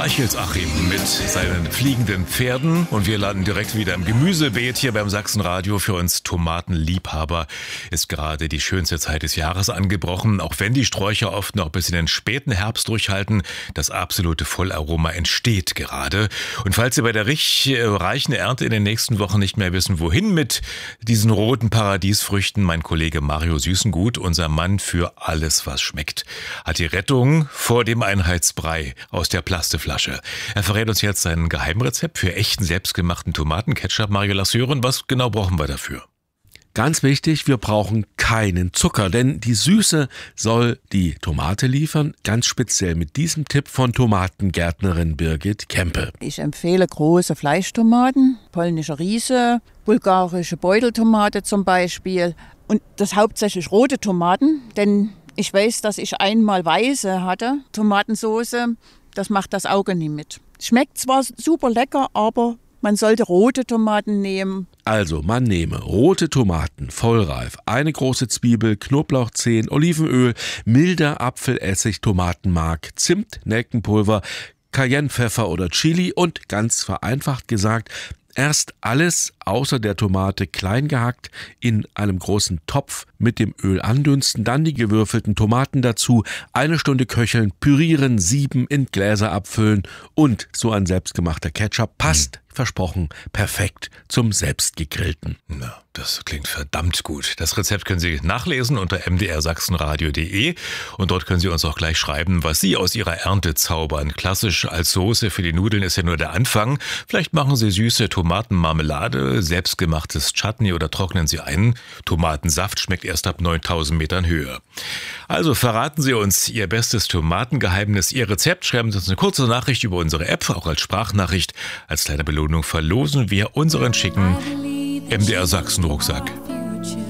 Streichelsachim mit seinen fliegenden Pferden und wir landen direkt wieder im Gemüsebeet hier beim Sachsenradio. Für uns Tomatenliebhaber ist gerade die schönste Zeit des Jahres angebrochen, auch wenn die Sträucher oft noch bis in den späten Herbst durchhalten. Das absolute Vollaroma entsteht gerade. Und falls Sie bei der reichen Ernte in den nächsten Wochen nicht mehr wissen, wohin mit diesen roten Paradiesfrüchten, mein Kollege Mario Süßengut, unser Mann für alles, was schmeckt, hat die Rettung vor dem Einheitsbrei aus der Plastikflasche. Er verrät uns jetzt sein Geheimrezept für echten, selbstgemachten Tomatenketchup. Mario, lass hören, was genau brauchen wir dafür? Ganz wichtig, wir brauchen keinen Zucker, denn die Süße soll die Tomate liefern, ganz speziell mit diesem Tipp von Tomatengärtnerin Birgit Kempe. Ich empfehle große Fleischtomaten, polnische Riese, bulgarische Beuteltomate zum Beispiel und das hauptsächlich rote Tomaten, denn ich weiß, dass ich einmal weiße hatte, Tomatensauce, das macht das Auge nie mit. Schmeckt zwar super lecker, aber man sollte rote Tomaten nehmen. Also, man nehme rote Tomaten, vollreif, eine große Zwiebel, Knoblauchzehen, Olivenöl, milder Apfelessig, Tomatenmark, Zimt, Nelkenpulver, Cayennepfeffer oder Chili und ganz vereinfacht gesagt, erst alles außer der Tomate klein gehackt in einem großen Topf mit dem Öl andünsten, dann die gewürfelten Tomaten dazu, 1 Stunde köcheln, pürieren, sieben, in Gläser abfüllen und so ein selbstgemachter Ketchup passt, versprochen, perfekt zum selbstgegrillten. Na, das klingt verdammt gut. Das Rezept können Sie nachlesen unter mdrsachsenradio.de und dort können Sie uns auch gleich schreiben, was Sie aus Ihrer Ernte zaubern. Klassisch als Soße für die Nudeln ist ja nur der Anfang. Vielleicht machen Sie süße Tomatenmarmelade, selbstgemachtes Chutney oder trocknen Sie ein. Tomatensaft schmeckt erst ab 9000 Metern Höhe. Also verraten Sie uns Ihr bestes Tomatengeheimnis, Ihr Rezept. Schreiben Sie uns eine kurze Nachricht über unsere App, auch als Sprachnachricht. Als kleine Belohnung verlosen wir unseren schicken MDR Sachsen Rucksack.